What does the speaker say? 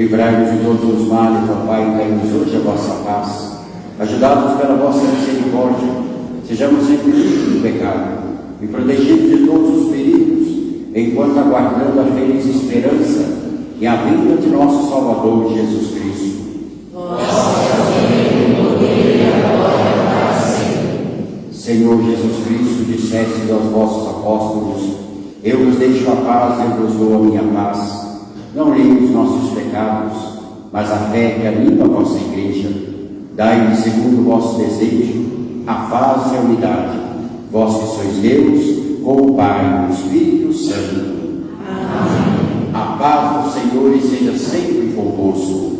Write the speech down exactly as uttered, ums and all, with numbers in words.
Livrai-nos de todos os males, ó Pai, e dai-nos hoje a vossa paz. Ajudados pela vossa misericórdia, sejamos sempre livres do pecado e protegidos de todos os perigos, enquanto aguardando a feliz esperança e a vinda de nosso Salvador Jesus Cristo. Senhor Jesus Cristo, disseste aos vossos apóstolos: eu vos deixo a paz, eu vos dou a minha paz. Não leia os nossos pecados, mas a fé que anima a vossa igreja. Dai-lhe, segundo o vosso desejo, a paz e a unidade, vós que sois Deus, com o Pai e o Espírito Santo. Amém. A paz do Senhor esteja sempre convosco.